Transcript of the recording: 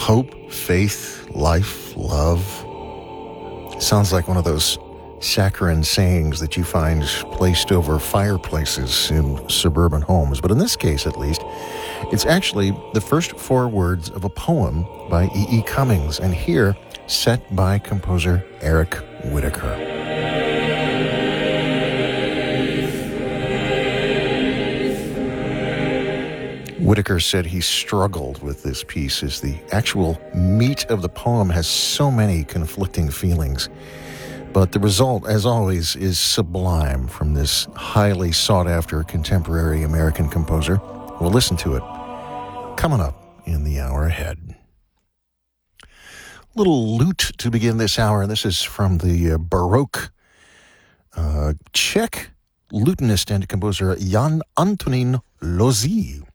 hope, faith, life, love. Sounds like one of those saccharine sayings that you find placed over fireplaces in suburban homes. But in this case, at least, it's actually the first four words of a poem by E.E. Cummings, and here set by composer Eric Whitacre. Whitacre said he struggled with this piece as the actual meat of the poem has so many conflicting feelings. But the result, as always, is sublime from this highly sought-after contemporary American composer. We'll listen to it coming up in the hour ahead. Little lute to begin this hour. This is from the Baroque Czech lutenist and composer Jan Antonín Lozí.